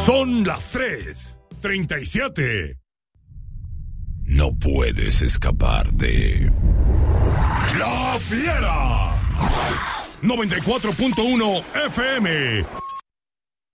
Son las 3:37. No puedes escapar de La Fiera 94.1 FM.